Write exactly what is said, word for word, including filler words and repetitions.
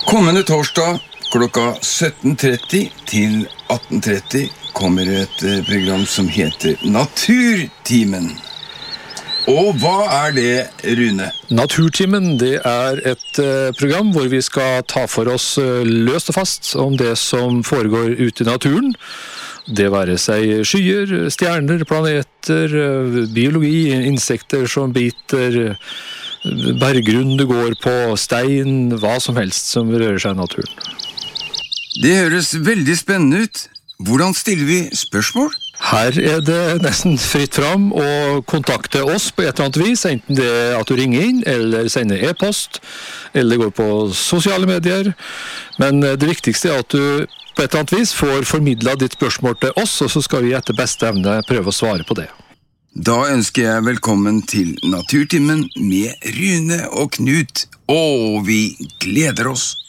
Kommende torsdag klokka sytten tretti til atten tretti kommer et program som heter Naturtimen. Og hva er det, Rune? Naturtimen, det er et uh, program hvor vi skal ta for oss uh, løst og fast om det som foregår ute i naturen. Det være seg skyer, stjerner, planeter, uh, biologi, insekter som biter, uh, berggrunn du går på, stein, hva som helst som rører seg i naturen. Det høres veldig spennende ut. Hvordan stiller vi spørsmål? Her er det nesten fritt fram å kontakte oss på et eller annet vis, enten det er at du ringer inn, eller sender e-post, eller går på sosiale medier. Men det viktigste er at du på et eller annet vis får formidlet ditt spørsmål til oss, og så skal vi etter beste evne prøve å svare på det. Da ønsker jeg velkommen til Naturtimen med Rune og Knut, og vi gleder oss!